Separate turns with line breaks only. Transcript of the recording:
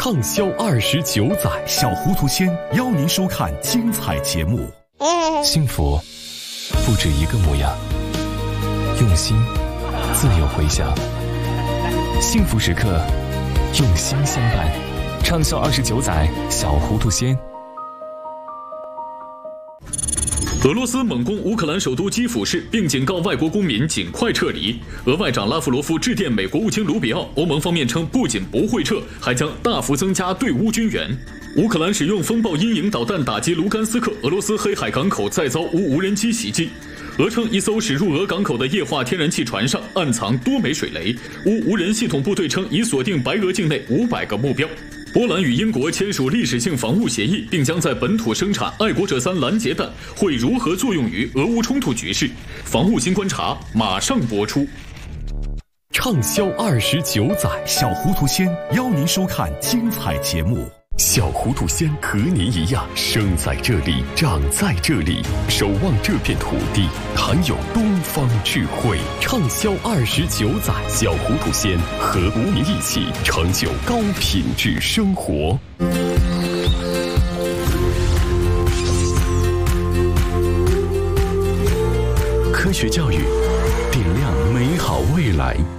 畅销29载，
小糊涂仙邀您收看精彩节目。
幸福不止一个模样，用心自有回响。幸福时刻，用心相伴。畅销29载，小糊涂仙。
俄罗斯猛攻乌克兰首都基辅市，并警告外国公民尽快撤离。俄外长拉夫罗夫致电美国务卿卢比奥，欧盟方面称不仅不会撤，还将大幅增加对乌军援。乌克兰使用风暴阴影导弹打击卢甘斯克，俄罗斯黑海港口再遭乌无人机袭击。俄称一艘驶入俄港口的液化天然气船上暗藏多枚水雷。乌无人系统部队称已锁定白俄境内500个目标。波兰与英国签署历史性防务协议，并将在本土生产爱国者3拦截弹，会如何作用于俄乌冲突局势？防务新观察马上播出。
畅销29载，
小糊涂仙邀您收看精彩节目。
小糊涂仙和您一样，生在这里，长在这里，守望这片土地，含有东方智慧。畅销29载，小糊涂仙和您一起成就高品质生活。科学教育，点亮美好未来。